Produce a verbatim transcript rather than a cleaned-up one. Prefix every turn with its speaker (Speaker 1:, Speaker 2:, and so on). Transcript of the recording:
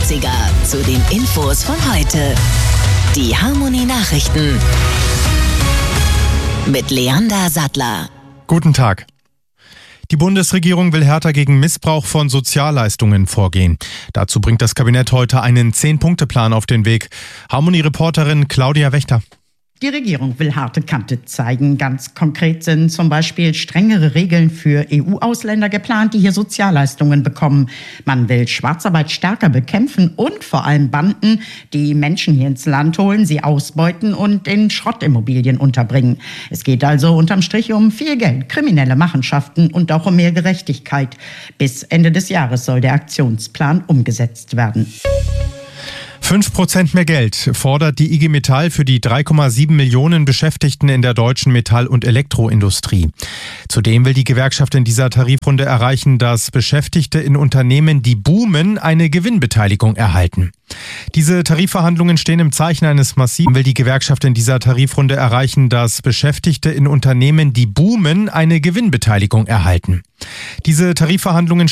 Speaker 1: siebziger zu den Infos von heute. Die Harmonie Nachrichten mit Leander Sattler.
Speaker 2: Guten Tag. Die Bundesregierung will härter gegen Missbrauch von Sozialleistungen vorgehen. Dazu bringt das Kabinett heute einen Zehn-Punkte-Plan auf den Weg. Harmonie-Reporterin Claudia Wächter.
Speaker 3: Die Regierung will harte Kante zeigen. Ganz konkret sind zum Beispiel strengere Regeln für E U-Ausländer geplant, die hier Sozialleistungen bekommen. Man will Schwarzarbeit stärker bekämpfen und vor allem Banden, die Menschen hier ins Land holen, sie ausbeuten und in Schrottimmobilien unterbringen. Es geht also unterm Strich um viel Geld, kriminelle Machenschaften und auch um mehr Gerechtigkeit. Bis Ende des Jahres soll der Aktionsplan umgesetzt werden.
Speaker 2: Fünf Prozent mehr Geld fordert die I G Metall für die drei Komma sieben Millionen Beschäftigten in der deutschen Metall- und Elektroindustrie. Zudem will die Gewerkschaft in dieser Tarifrunde erreichen, dass Beschäftigte in Unternehmen, die boomen, eine Gewinnbeteiligung erhalten. Diese Tarifverhandlungen stehen im Zeichen eines massiven, will die Gewerkschaft in dieser Tarifrunde erreichen, dass Beschäftigte in Unternehmen, die boomen, eine Gewinnbeteiligung erhalten. Diese Tarifverhandlungen